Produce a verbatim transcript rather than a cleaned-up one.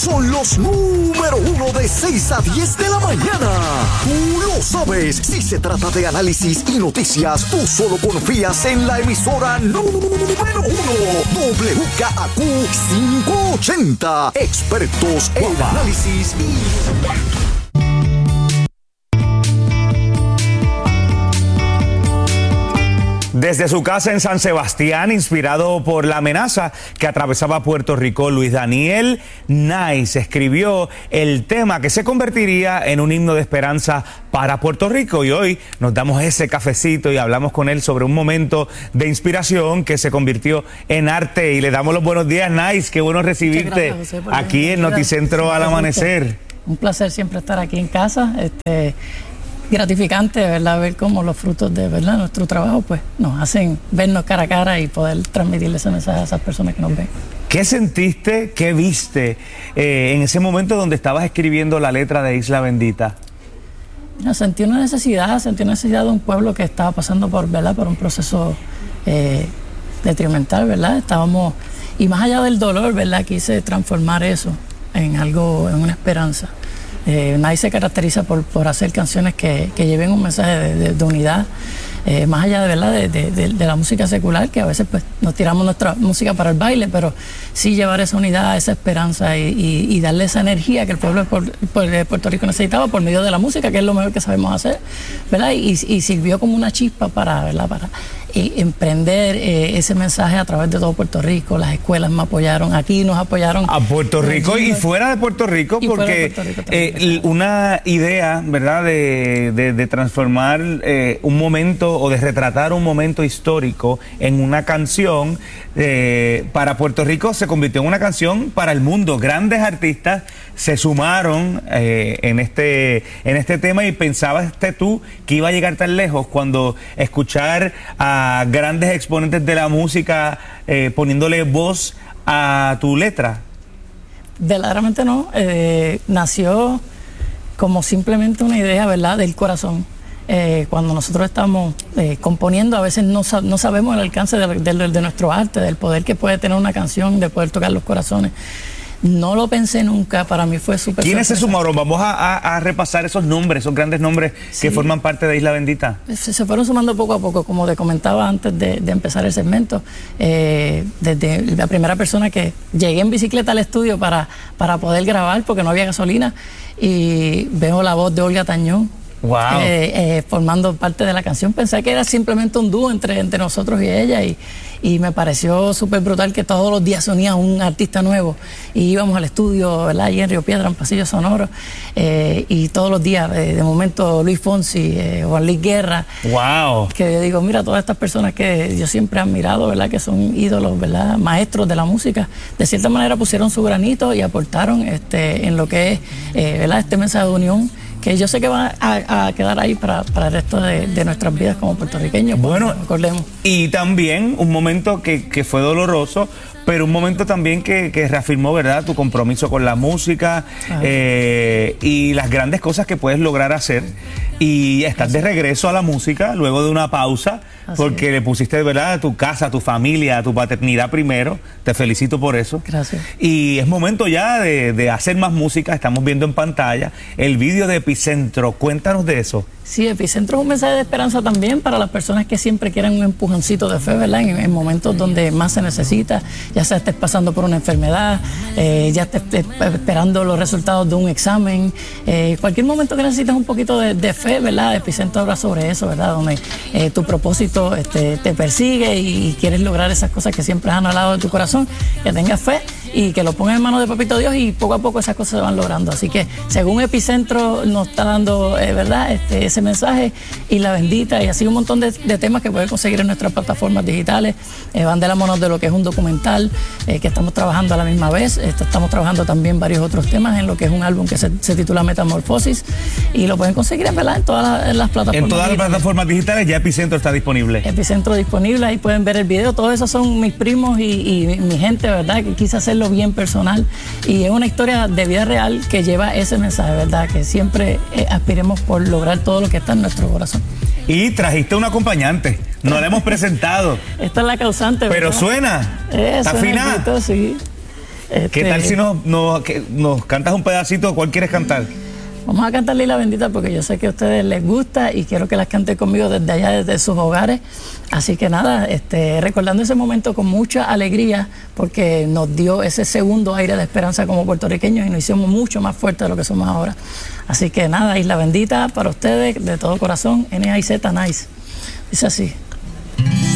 son los número uno de seis a diez de la mañana. Tú lo sabes, si se trata de análisis y noticias, tú solo confías en la emisora número uno, W K A Q quinientos ochenta. Expertos en análisis y... Desde su casa en San Sebastián, inspirado por la amenaza que atravesaba Puerto Rico, Luis Daniel Nice escribió el tema que se convertiría en un himno de esperanza para Puerto Rico. Y hoy nos damos ese cafecito y hablamos con él sobre un momento de inspiración que se convirtió en arte. Y le damos los buenos días, Nice. Qué bueno recibirte gracias, José, aquí en Noticentro al amanecer. Un placer siempre estar aquí en casa. Este... gratificante, ¿verdad? Ver cómo los frutos de, ¿verdad?, nuestro trabajo pues nos hacen vernos cara a cara y poder transmitirle ese mensaje a esas personas que nos ven. ¿Qué sentiste, qué viste eh, en ese momento donde estabas escribiendo la letra de Isla Bendita? No, sentí una necesidad, sentí una necesidad de un pueblo que estaba pasando por, ¿verdad?, por un proceso eh, detrimental, ¿verdad? Estábamos, y más allá del dolor, ¿verdad?, quise transformar eso en algo, en una esperanza. Eh, Nice se caracteriza por, por hacer canciones que, que lleven un mensaje de, de, de unidad, eh, más allá de, ¿verdad? De, de, de, de la música secular, que a veces pues nos tiramos nuestra música para el baile, pero sí llevar esa unidad, esa esperanza y, y, y darle esa energía que el pueblo de Puerto Rico necesitaba por medio de la música, que es lo mejor que sabemos hacer, ¿verdad? Y, y sirvió como una chispa para, ¿verdad?, para eh, emprender eh, ese mensaje a través de todo Puerto Rico. Las escuelas me apoyaron, aquí nos apoyaron. A Puerto Rico y fuera de Puerto Rico, porque Puerto Rico eh, una idea, ¿verdad?, de, de, de transformar eh, un momento o de retratar un momento histórico en una canción eh, para Puerto Rico se convirtió en una canción para el mundo. Grandes artistas se sumaron eh, en este en este tema. Y pensabas tú que iba a llegar tan lejos cuando escuchar a grandes exponentes de la música eh, poniéndole voz a tu letra. Verdaderamente no, eh, nació como simplemente una idea, ¿verdad?, del corazón. Eh, cuando nosotros estamos eh, componiendo, a veces no, no sabemos el alcance de, de, de nuestro arte, del poder que puede tener una canción, de poder tocar los corazones. No lo pensé nunca, para mí fue súper... ¿Quiénes se sumaron? Vamos a, a, a repasar esos nombres, esos grandes nombres sí, que forman parte de Isla Bendita. Se, se fueron sumando poco a poco, como te comentaba antes de, de empezar el segmento. Eh, desde la primera persona que llegué en bicicleta al estudio para, para poder grabar, porque no había gasolina, y veo la voz de Olga Tañón. Wow. Eh, eh, formando parte de la canción. Pensé que era simplemente un dúo entre, entre nosotros y ella, y, y me pareció súper brutal que todos los días se unía un artista nuevo y íbamos al estudio, ¿verdad?, allí en Río Piedra, en Pasillo Sonoro, eh, y todos los días, eh, de momento Luis Fonsi, eh, Juan Luis Guerra. Wow. Que yo digo, mira, todas estas personas que yo siempre he admirado, ¿verdad?, que son ídolos, ¿verdad?, maestros de la música, de cierta manera pusieron su granito y aportaron este, en lo que es, eh, ¿verdad?, este mensaje de unión, que yo sé que va a, a quedar ahí para, para el resto de, de nuestras vidas como puertorriqueños. Bueno, recordemos. Y también un momento que, que fue doloroso, pero un momento también que, que reafirmó, ¿verdad?, tu compromiso con la música eh, y las grandes cosas que puedes lograr hacer. Y estás de regreso a la música luego de una pausa, así porque es. Le pusiste, ¿verdad?, a tu casa, a tu familia, a tu paternidad primero. Te felicito por eso. Gracias. Y es momento ya de, de hacer más música. Estamos viendo en pantalla el vídeo de Epicentro. Cuéntanos de eso. Sí, Epicentro es un mensaje de esperanza también para las personas que siempre quieren un empujoncito de fe, ¿verdad?, en, en momentos donde más se necesita, ya sea estés pasando por una enfermedad, eh, ya estés esperando los resultados de un examen, eh, cualquier momento que necesites un poquito de, de fe, ¿verdad?, Epicentro habla sobre eso, ¿verdad?, donde eh, tu propósito este, te persigue y, y quieres lograr esas cosas que siempre has anhelado de tu corazón, que tengas fe y que lo pongas en manos de Papito Dios, y poco a poco esas cosas se van logrando. Así que según Epicentro nos está dando, eh, ¿verdad?, este, ese mensaje, Isla Bendita, y así un montón de, de temas que pueden conseguir en nuestras plataformas digitales, eh, van de la mano de lo que es un documental eh, que estamos trabajando a la misma vez. Este, estamos trabajando también varios otros temas en lo que es un álbum que se, se titula Metamorfosis, y lo pueden conseguir, ¿verdad?, en todas las, en las plataformas en todas digitales. Las plataformas digitales ya Epicentro está disponible. Epicentro disponible, ahí pueden ver el video. Todos esos son mis primos y, y mi gente, ¿verdad?, que quise hacerlo bien personal, y es una historia de vida real que lleva ese mensaje, ¿verdad?, que siempre eh, aspiremos por lograr todo lo que está en nuestro corazón. Y trajiste un acompañante, no la hemos presentado. Esta es la causante, ¿verdad? Pero suena, eh, está suena afinada. sí. Este, ¿Qué tal si nos, nos, que, nos cantas un pedacito? ¿Cuál quieres cantar? Vamos a cantar Isla Bendita porque yo sé que a ustedes les gusta y quiero que las canten conmigo desde allá, desde sus hogares. Así que nada, este, recordando ese momento con mucha alegría porque nos dio ese segundo aire de esperanza como puertorriqueños y nos hicimos mucho más fuertes de lo que somos ahora. Así que nada, Isla Bendita para ustedes de todo corazón, N A I Z, Nice. Dice así.